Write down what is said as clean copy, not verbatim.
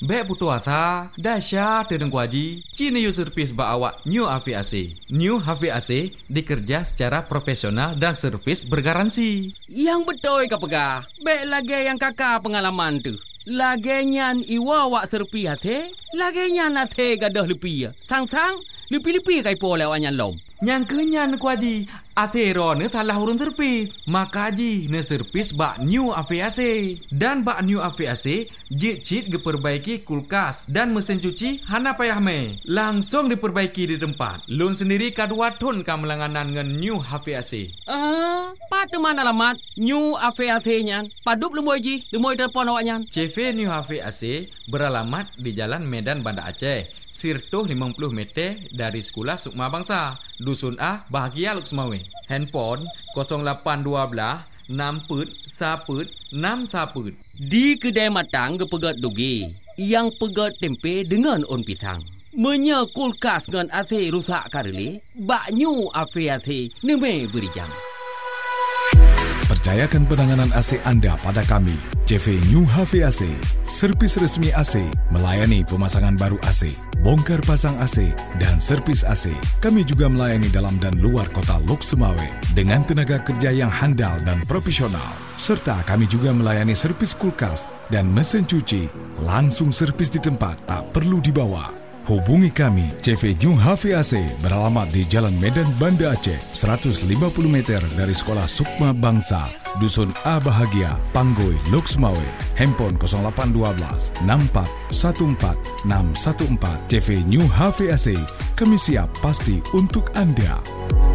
Bek putu asa, dahsyat dedeng kuaji. Cini yu servis ba awak New Hafiz AC. New Hafiz AC dikerja secara profesional dan servis bergaransi. Yang betul ka pegah. Bek lagi yang kakak pengalaman tu. Lagi nyan iwa wak serpi hati. Lagi nyan hati gadah lepi. Sang-sang lepi-lepi kai po lewat nyan lom. Yang kenyan kuaji. Asero ne talah urun servis. Maka ji ne servis bak New Hafiz AC. Dan bak New Hafiz AC jit-jit diperbaiki kulkas dan mesin cuci hana payah me. Langsung diperbaiki di tempat. Lun sendiri kadua ton ka melanganan ngan New Hafiz AC. Pada mana alamat New Hafiz AC nyan? Padup lemoi ji, lemoi telefon awak nyan. CV New Hafiz AC beralamat di Jalan Medan Banda Aceh. Sirtuh 50 meter dari Sekolah Sukma Bangsa, Dusun A, Bahagia Luksmawe. Handphone 0812 6 Di kedai matang ke pegat dugi, yang pegat tempe dengan on pisang. Menya kulkas dengan AC rusak kareli, bak New Hafiz AC neme beri jam. Percayakan penanganan AC anda pada kami. CV New Hafiz AC, servis resmi AC, melayani pemasangan baru AC, bongkar pasang AC dan servis AC. Kami juga melayani dalam dan luar kota Lok Sumawe dengan tenaga kerja yang handal dan profesional. Serta kami juga melayani servis kulkas dan mesin cuci. Langsung servis di tempat, tak perlu dibawa. Hubungi kami, CV New Hafiz AC beralamat di Jalan Medan Banda Aceh, 150 meter dari Sekolah Sukma Bangsa, Dusun A Bahagia, Panggoi, Lok Sumawe. Handphone 0812 64 14 614. CV New Hafiz AC, kami siap pasti untuk anda.